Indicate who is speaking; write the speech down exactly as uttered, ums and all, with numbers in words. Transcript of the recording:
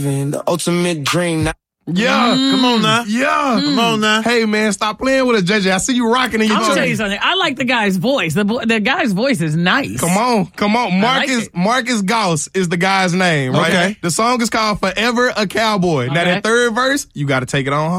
Speaker 1: The ultimate dream.
Speaker 2: Yeah,
Speaker 3: Mm.
Speaker 2: come on now.
Speaker 3: Yeah.
Speaker 2: Come on now.
Speaker 3: Hey, man, stop playing with us, J J. I see you rocking in your
Speaker 4: I'll
Speaker 3: chair.
Speaker 4: tell you something. I like the guy's voice. The the guy's voice is nice.
Speaker 3: Come on, come on. Marcus
Speaker 4: like it.
Speaker 3: Marcus Gauss is the guy's name, right?
Speaker 2: Okay.
Speaker 3: The song is called Forever a Cowboy. Now,
Speaker 4: Okay.
Speaker 3: that third verse, you got to take it on home.